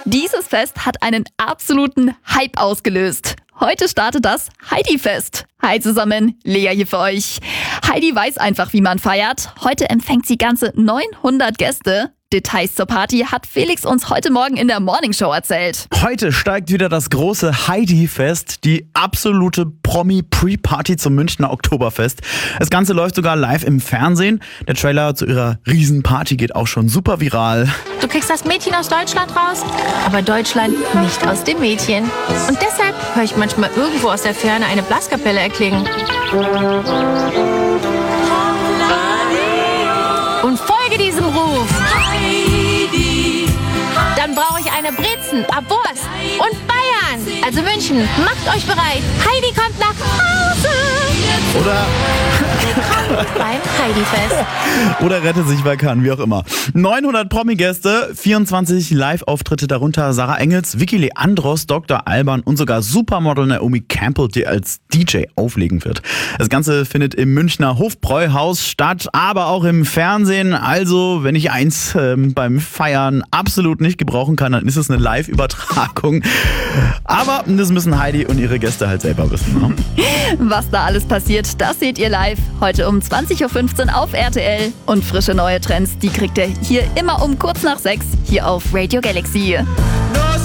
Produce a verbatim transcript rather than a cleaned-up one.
Dieses Fest hat einen absoluten Hype ausgelöst. Heute startet das Heidi-Fest. Hi zusammen, Lea hier für euch. Heidi weiß einfach, wie man feiert. Heute empfängt sie ganze neunhundert Gäste. Details zur Party hat Felix uns heute Morgen in der Morningshow erzählt. Heute steigt wieder das große Heidi-Fest, die absolute Promi-Pre-Party zum Münchner Oktoberfest. Das Ganze läuft sogar live im Fernsehen. Der Trailer zu ihrer Riesenparty geht auch schon super viral. Du kriegst das Mädchen aus Deutschland raus, aber Deutschland nicht aus dem Mädchen. Und deshalb höre ich manchmal irgendwo aus der Ferne eine Blaskapelle erklingen. Und folge diesem Ruf. Heidi. Dann brauche ich eine Brezen, ab Wurst und Bayern. Also München, macht euch bereit. Heidi kommt nach Hause. Oder Willkommen beim Heidi-Fest. Oder rettet sich, wer kann, wie auch immer. neunhundert Promi-Gäste, vierundzwanzig Live-Auftritte, darunter Sarah Engels, Vicky Leandros, Doktor Alban und sogar Supermodel Naomi Campbell, die als D J auflegen wird. Das Ganze findet im Münchner Hofbräuhaus statt, aber auch im Fernsehen. Also, wenn ich eins ähm, beim Feiern absolut nicht gebrauchen kann, dann ist es eine Live-Übertragung. Aber das müssen Heidi und ihre Gäste halt selber wissen. Ne? Was da alles passiert, das seht ihr live. Heute um zwanzig Uhr fünfzehn auf R T L. Und frische neue Trends, die kriegt ihr hier immer um kurz nach sechs hier auf Radio Galaxy.